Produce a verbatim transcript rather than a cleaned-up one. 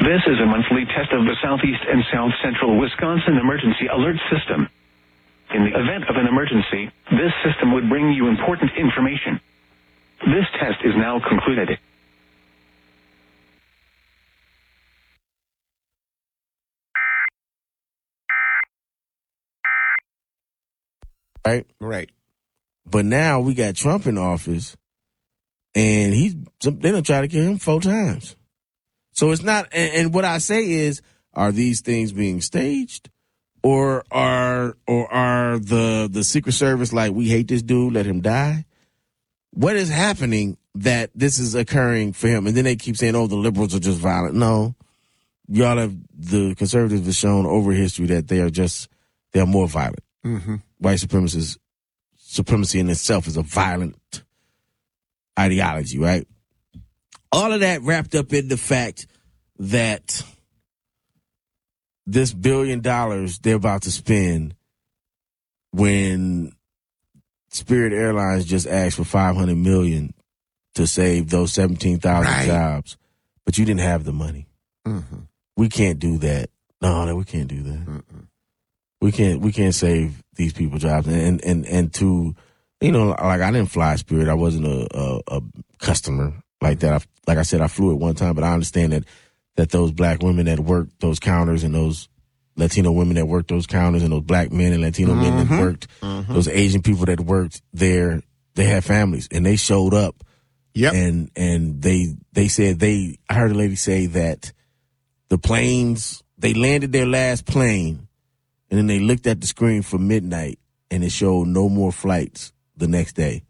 This is a monthly test of the Southeast and South Central Wisconsin Emergency Alert System. In the event of an emergency, this system would bring you important information. This test is now concluded. Right? Right. But now we got Trump in office, and he's they done try to kill him four times. So it's not, and, and what I say is, are these things being staged? Or are or are the the Secret Service like, we hate this dude, let him die? What is happening that this is occurring for him? And then they keep saying, oh, the liberals are just violent. No. Y'all have, the conservatives have shown over history that they are just, they are more violent. Mm-hmm. White supremacists, supremacy in itself is a violent ideology, right? All of that wrapped up in the fact that this billion dollars they're about to spend, when Spirit Airlines just asked for five hundred million dollars to save those seventeen thousand right. jobs, but you didn't have the money. Mm-hmm. We can't do that. No, no, we can't do that. Mm-mm. We can't. We can't save these people jobs. And and and to, you know, like, I didn't fly Spirit. I wasn't a a, a customer like that. I, like I said, I flew it one time, but I understand that. that those black women that worked those counters and those Latino women that worked those counters and those black men and Latino mm-hmm. men that worked, mm-hmm. those Asian people that worked there, they had families and they showed up. Yep. And, and they, they said they, I heard a lady say that the planes, they landed their last plane and then they looked at the screen for midnight and it showed no more flights the next day.